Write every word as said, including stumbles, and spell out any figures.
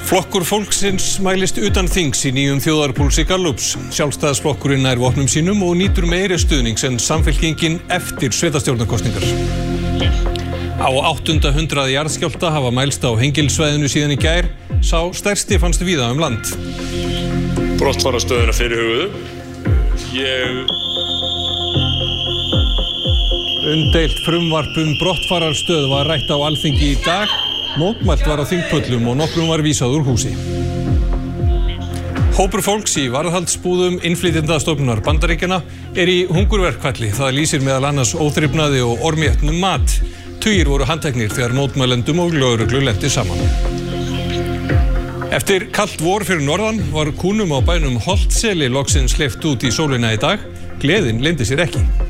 Flokkur fólksins mælist utan þings í nýjum þjóðarpúlsi Gallups. Sjálfstæðisflokkurinn nær vopnum sínum og nýtur meiri stuðnings en Samfylkingin eftir sveitarstjórnarkosningar. Á áttunda hundrað jarðskjálfta hafa mælst á Hengilssvæðinu síðan í gær. Sá stærsti fannst víða um land. Brottfarastöðuna fyrirhuguðu. Ég... Umdeilt frumvarp um brottfararstöð var rætt á Alþingi í dag. Mótmælt var á þingpöllum og nokkrum var vísað úr húsi. Hópur fólks í varðhaldsbúðum innflytjendastofnunar Bandaríkjanna er í hungurverkfalli. Það lýsir meðal annars óþrifnaði og orméttnum mat. Tugir voru handteknir þegar mótmælendum og lögreglu lenti saman. Eftir kalt vor fyrir norðan var kúnum á bænum Holtseli loksins hleypt út í sólina í dag. Gleðin leyndi sér ekki.